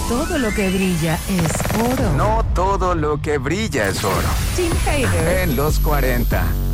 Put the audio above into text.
todo lo que brilla es oro. No todo lo que brilla es oro. Tim Hader. En los 40.